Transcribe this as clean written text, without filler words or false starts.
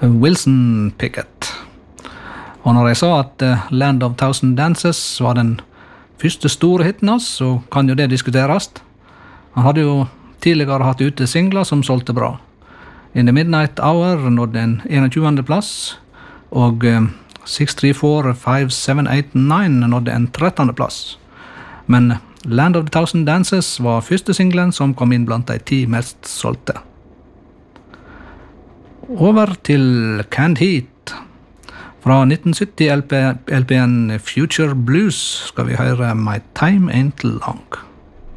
Wilson Pickett. Og når jeg sa at Land of Thousand Dances var den første store hitten hans, så kan jo det diskuteres. Han hadde jo tidligere hatt ute singler som solgte bra. In the Midnight Hour nådde en 21. plass, og 6345789 nådde en 13. plass. Men Land of the Thousand Dances var første singlen som kom inn blant de 10 mest solgte. Over til Canned Heat. Fra 1970 LPN Future Blues skal vi høre My Time Ain't Long.